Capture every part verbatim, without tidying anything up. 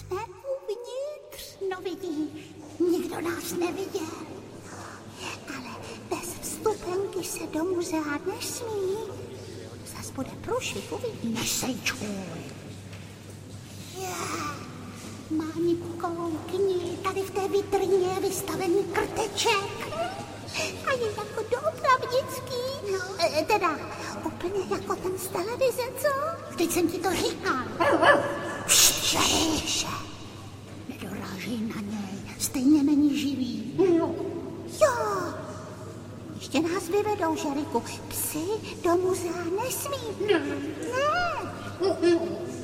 Jsme uvnitř, no vidíš, nikdo nás neviděl. Ale bez vstupenky se do muzea nesmí. Zas bude průšvih, uvidíš. Nesejčkuj. Yeah. Máni, koukni, tady v té vitríně je vystavený krteček. A je jako doopravdický. No, e, teda, úplně jako ten z televize, co? Vždyť jsem ti to říkal. Pšt, nedorážej na něj, stejně není živý. Jo, ještě nás vyvedou, Žeriku. Psi do muzea nesmí. Ne. Ne.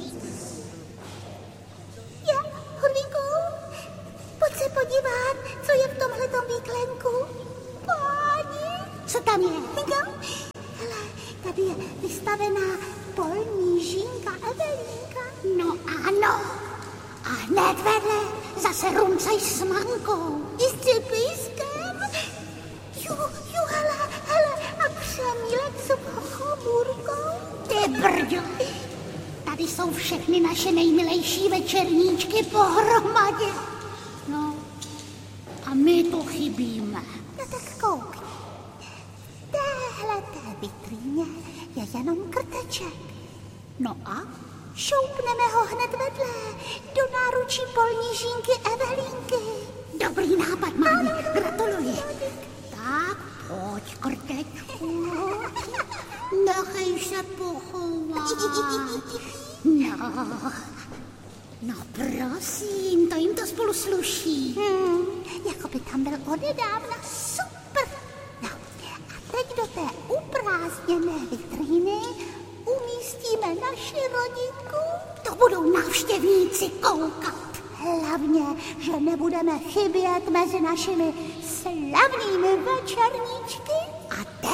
Já, Hurvíku, pojď se podívat, co je v tomhletom výklenku. Páni. Co tam je? No, hele, tady je vystavená polní žínka Evelínka. No ano. A hned vedle zase rumcaj s mankou. I s cepískem. Jo, jo, hele, hele, a přemílek s chochomůrkou. Ty brďo. Tady jsou všechny naše nejmilejší večerníčky pohromadě. No, a my tu chybíme. No tak koukni. V téhleté vitríně je jenom krteček. No a? Šoupneme ho hned vedle, do náručí polní žínky Evelínky. Dobrý nápad, mámi, gratuluji. Tak, pojď, krtečku. Nechej se pochovat. No, no prosím, to jim to spolu sluší. Hmm, jako by tam byl odedávna, super. No, a teď do té uprázdněné vitríny umístíme naši rodinku. To budou návštěvníci koukat. Hlavně, že nebudeme chybět mezi našimi slavnými večerníčky. A